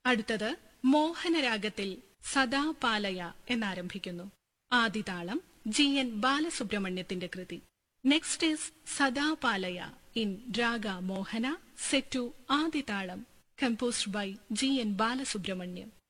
അടുത്തത് മോഹനരാഗത്തിൽ സദാപാലയ എന്നാരംഭിക്കുന്നു. ആദിതാളം GN ബാലസുബ്രഹ്മണ്യത്തിന്റെ കൃതി. Next is സദാപാലയ in raga Mohana, set to ആദിതാളം, composed by GN Balasubrahmanyam.